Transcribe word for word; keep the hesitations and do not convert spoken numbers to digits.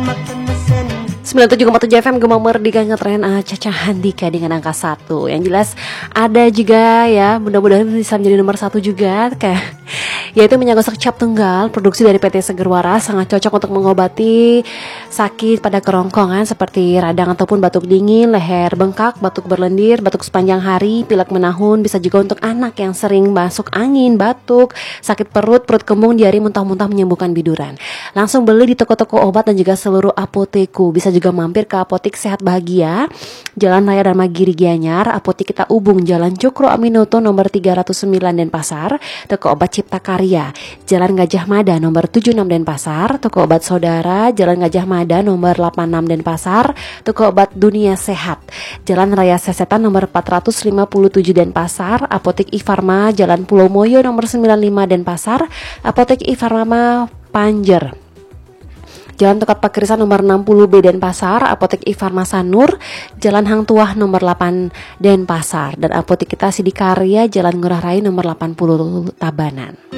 sembilan puluh tujuh koma tujuh F M Gemma Merdeka ngetren uh, Caca Handika dengan angka satu. Yang jelas ada juga ya, mudah-mudahan bisa menjadi nomor satu juga kayak yaitu minyak gosok cap tunggal produksi dari P T Seger Waras, sangat cocok untuk mengobati sakit pada kerongkongan seperti radang ataupun batuk dingin, leher bengkak, batuk berlendir, batuk sepanjang hari, pilek menahun. Bisa juga untuk anak yang sering masuk angin, batuk, sakit perut, perut kembung, diare, muntah-muntah, menyembuhkan biduran. Langsung beli di toko-toko obat dan juga seluruh apoteku. Bisa juga mampir ke Apotik Sehat Bahagia, Jalan Raya Dharma Giri Gianyar, Apotik Kita Ubung, Jalan Cokro Aminoto nomor tiga ratus sembilan Denpasar, Toko Obat Cipta Karya, Jalan Gajah Mada nomor tujuh puluh enam Denpasar, Toko Obat Saudara, Jalan Gajah Mada nomor delapan puluh enam Denpasar, Toko Obat Dunia Sehat, Jalan Raya Sesetan nomor empat ratus lima puluh tujuh Denpasar, Apotik I-Farma, Jalan Pulau Moyo nomor sembilan puluh lima Denpasar, Apotik I-Farma Panjer, Jalan Tokat Pakirisan nomor enam puluh B Denpasar, Apotek I-Farma Sanur, Jalan Hang Tuah nomor delapan Denpasar, dan Apotek Kita Sidikarya, Jalan Ngurah Rai nomor delapan puluh Tabanan.